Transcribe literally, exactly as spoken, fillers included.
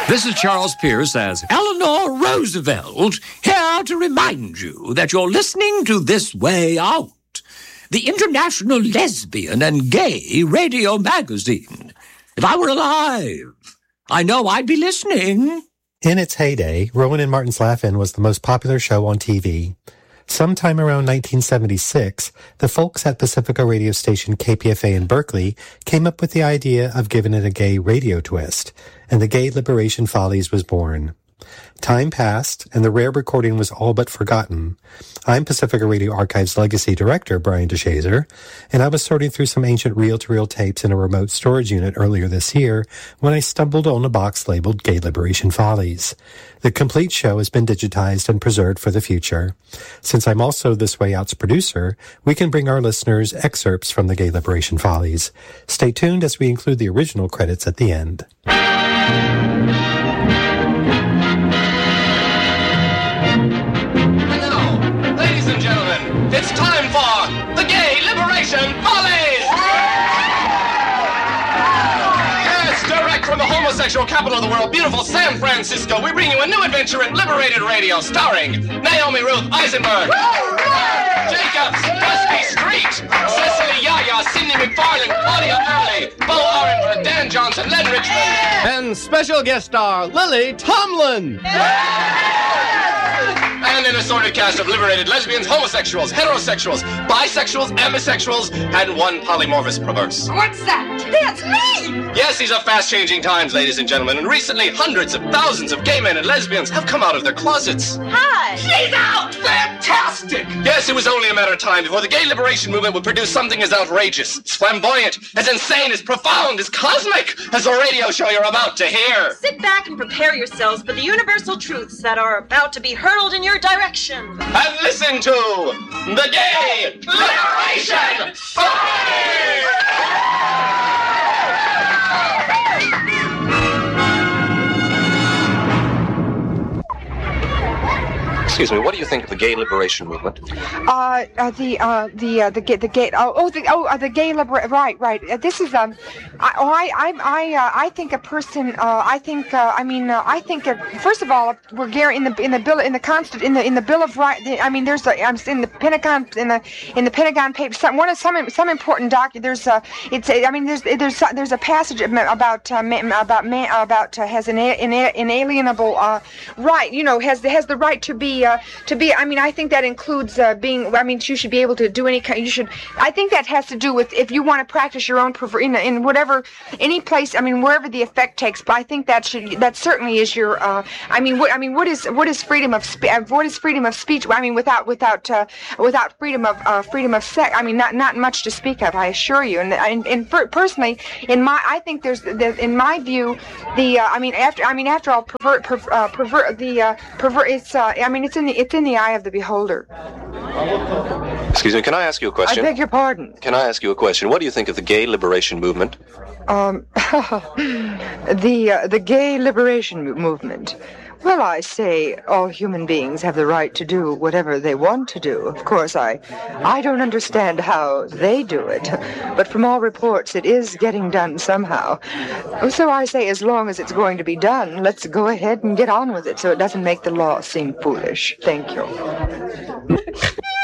This is Charles Pierce as Eleanor Roosevelt, here to remind you that you're listening to This Way Out, the international lesbian and gay radio magazine. If I were alive, I know I'd be listening. In its heyday, Rowan and Martin's Laugh-In was the most popular show on T V. Sometime around nineteen seventy-six, the folks at Pacifica radio station K P F A in Berkeley came up with the idea of giving it a gay radio twist, and the Gay Liberation Follies was born. Time passed, and the rare recording was all but forgotten. I'm Pacifica Radio Archive's legacy director, Brian DeShazer, and I was sorting through some ancient reel-to-reel tapes in a remote storage unit earlier this year when I stumbled on a box labeled Gay Liberation Follies. The complete show has been digitized and preserved for the future. Since I'm also This Way Out's producer, we can bring our listeners excerpts from the Gay Liberation Follies. Stay tuned as we include the original credits at the end. It's time for the Gay Liberation Follies! Yes, direct from the homosexual capital of the world, beautiful San Francisco, we bring you a new adventure in liberated radio starring Naomi Ruth Eisenberg, Jacobs, Dusty Street, Cecily Yaya, Sidney McFarlane, Claudia Early, Bo Orenford, Dan Johnson, Len Richmond, and special guest star Lily Tomlin. And an assorted cast of liberated lesbians, homosexuals, heterosexuals, bisexuals, ambisexuals, and one polymorphous perverse. What's that? That's me! Yes, these are fast-changing times, ladies and gentlemen, and recently hundreds of thousands of gay men and lesbians have come out of their closets. Hi! She's out! Fantastic! Yes, it was only a matter of time before the gay liberation movement would produce something as outrageous, as flamboyant, as insane, as profound, as cosmic as the radio show you're about to hear. Sit back and prepare yourselves for the universal truths that are about to be hurled in your direction. And listen to the Gay Liberation Follies! Excuse me, what do you think of the gay liberation movement? Uh, uh the, uh, the, uh, the, the, the gay, oh, oh, the, oh, uh, the gay liber, right, right. Uh, this is, um, I, oh, I, I, I, uh, I think a person, uh, I think, uh, I mean, uh, I think, uh, first of all, we're Gary in the, in the bill, in the constant, in the, in the Bill of Rights, I mean, there's a, I'm in the Pentagon, in the, in the Pentagon papers, some, one of some, some important document, there's, uh, it's, I mean, there's, there's, there's a passage about, uh, man, about man, about, uh, has an inalienable, uh, right, you know, has, has the right to be, uh, to be, I mean, I think that includes uh, being, I mean, you should be able to do any kind, you should, I think that has to do with if you want to practice your own, in, in whatever, any place, I mean, wherever the effect takes, but I think that should, that certainly is your, uh, I mean, what, I mean, what is, what is freedom of, spe- what is freedom of speech, I mean, without, without, uh, without freedom of, uh, freedom of sex, I mean, not, not much to speak of, I assure you, and, and, and for, personally, in my, I think there's, the, in my view, the, uh, I mean, after, I mean, after all, pervert, pervert, uh, pervert, the, uh, pervert, it's, uh, I mean, it's in the, it's in the eye of the beholder. Excuse me, can I ask you a question? I beg your pardon. Can I ask you a question? What do you think of the gay liberation movement? Um, the, uh, the gay liberation movement. Well, I say all human beings have the right to do whatever they want to do. Of course, I, I don't understand how they do it, but from all reports, it is getting done somehow. So I say, as long as it's going to be done, let's go ahead and get on with it so it doesn't make the law seem foolish. Thank you.